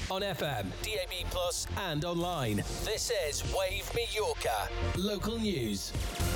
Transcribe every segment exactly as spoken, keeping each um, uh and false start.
on F M, D A B plus, and online. This is Wave Mallorca. Local news.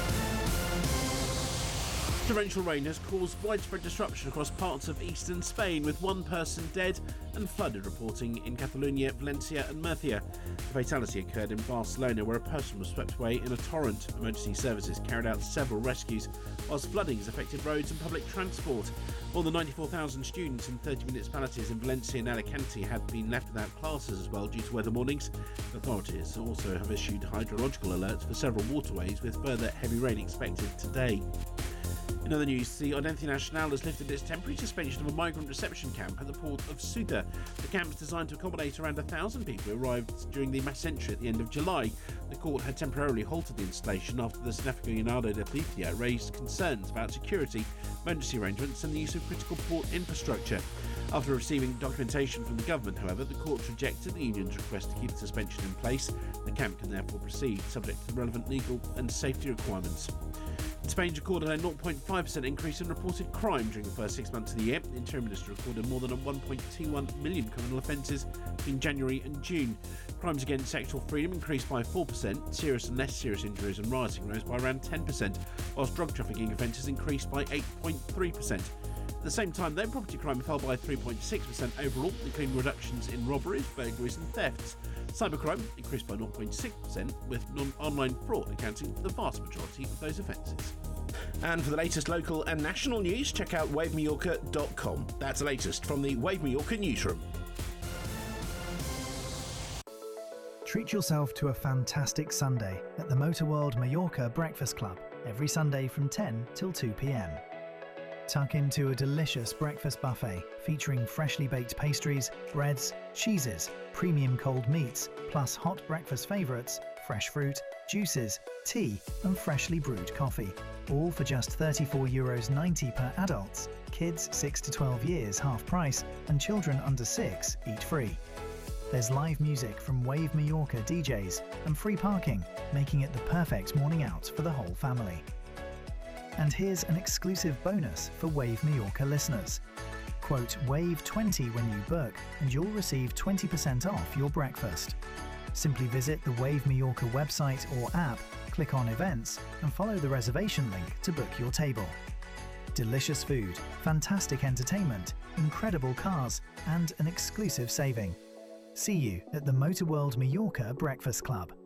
Torrential rain has caused widespread disruption across parts of eastern Spain, with one person dead and flooded reporting in Catalonia, Valencia and Murcia. The fatality occurred in Barcelona, where a person was swept away in a torrent. Emergency services carried out several rescues, whilst flooding has affected roads and public transport. More than ninety-four thousand students in thirty municipalities in Valencia and Alicante had been left without classes as well due to weather warnings. Authorities also have issued hydrological alerts for several waterways, with further heavy rain expected today. In other news, the Audiencia Nacional has lifted its temporary suspension of a migrant reception camp at the port of Ceuta. The camp is designed to accommodate around one thousand people who arrived during the mass entry at the end of July. The court had temporarily halted the installation after the Senefico Unado de Galicia raised concerns about security, emergency arrangements and the use of critical port infrastructure. After receiving documentation from the government, however, the court rejected the union's request to keep the suspension in place. The camp can therefore proceed, subject to the relevant legal and safety requirements. Spain recorded a zero point five percent increase in reported crime during the first six months of the year. The Interior Minister recorded more than one point two one million criminal offences between January and June. Crimes against sexual freedom increased by four percent, serious and less serious injuries and rioting rose by around ten percent, whilst drug trafficking offences increased by eight point three percent. At the same time, though, property crime fell by three point six percent overall, including reductions in robberies, burglaries and thefts. Cybercrime increased by zero point six percent, with non-online fraud accounting for the vast majority of those offences. And for the latest local and national news, check out wave mallorca dot com. That's the latest from the Wave Mallorca newsroom. Treat yourself to a fantastic Sunday at the Motor World Mallorca Breakfast Club every Sunday from ten till two p.m. Tuck into a delicious breakfast buffet featuring freshly baked pastries, breads, cheeses, premium cold meats, plus hot breakfast favourites, fresh fruit, juices, tea and freshly brewed coffee. All for just thirty-four euros ninety per adults. Kids six to twelve years half price and children under six eat free. There's live music from Wave Mallorca D Js and free parking, making it the perfect morning out for the whole family. And here's an exclusive bonus for Wave Mallorca listeners. Quote Wave twenty when you book and you'll receive twenty percent off your breakfast. Simply visit the Wave Mallorca website or app, click on events and follow the reservation link to book your table. Delicious food, fantastic entertainment, incredible cars and an exclusive saving. See you at the Motor World Mallorca Breakfast Club.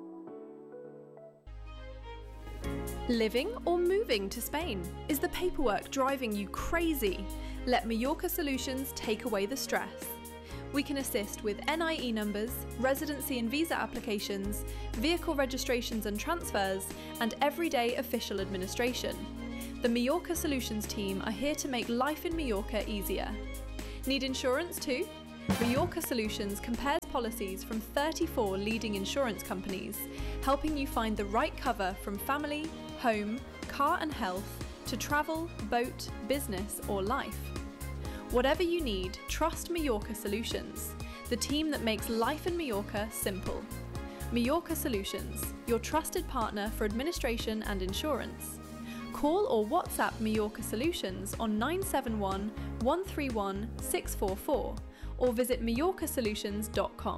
Living or moving to Spain? Is the paperwork driving you crazy? Let Mallorca Solutions take away the stress. We can assist with N I E numbers, residency and visa applications, vehicle registrations and transfers, and everyday official administration. The Mallorca Solutions team are here to make life in Mallorca easier. Need insurance too? Mallorca Solutions compares policies from thirty-four leading insurance companies, helping you find the right cover from family, home, car and health, to travel, boat, business or life. Whatever you need, trust Mallorca Solutions, the team that makes life in Mallorca simple. Mallorca Solutions, your trusted partner for administration and insurance. Call or WhatsApp Mallorca Solutions on nine seven one, one three one, six four four or visit mallorca solutions dot com.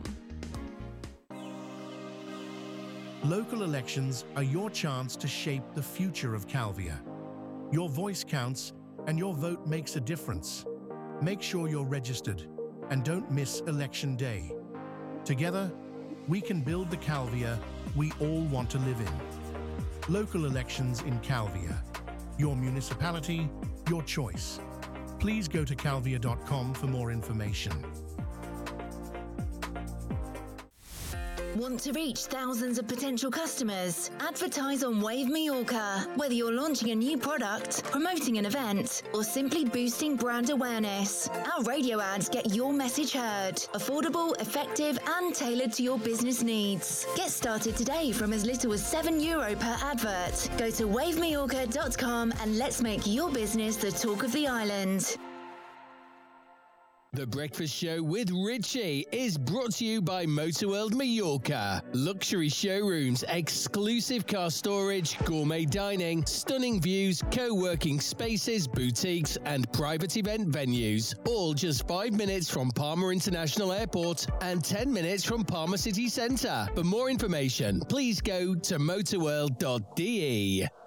Local elections are your chance to shape the future of Calvia. Your voice counts and your vote makes a difference. Make sure you're registered and don't miss election day. Together, we can build the Calvia we all want to live in. Local elections in Calvia. Your municipality, your choice. Please go to calvia dot com for more information. Want to reach thousands of potential customers? Advertise on Wave Mallorca. Whether you're launching a new product, promoting an event, or simply boosting brand awareness, our radio ads get your message heard. Affordable, effective, and tailored to your business needs. Get started today from as little as seven euro per advert. Go to wave mallorca dot com and let's make your business the talk of the island. The Breakfast Show with Richie is brought to you by Motorworld Mallorca. Luxury showrooms, exclusive car storage, gourmet dining, stunning views, co-working spaces, boutiques and private event venues. All just five minutes from Palma International Airport and ten minutes from Palma City Centre. For more information, please go to motorworld dot d e.